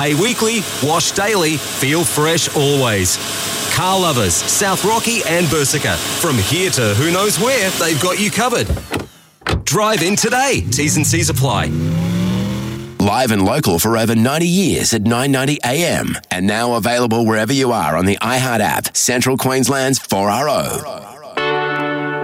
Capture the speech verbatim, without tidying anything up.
Hey weekly, wash daily, feel fresh always. Car lovers, South Rocky and Bursica. From here to who knows where, they've got you covered. Drive in today. T's and C's apply. Live and local for over ninety years at nine ninety A M. And now available wherever you are on the iHeart app, Central Queensland's four R O.